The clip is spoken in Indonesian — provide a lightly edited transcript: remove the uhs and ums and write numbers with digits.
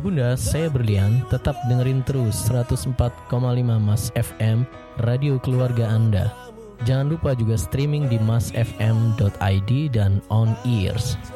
Bunda, saya Berlian. Tetap dengerin terus 104,5 Mas FM, radio keluarga Anda. Jangan lupa juga streaming di masfm.id dan on ears.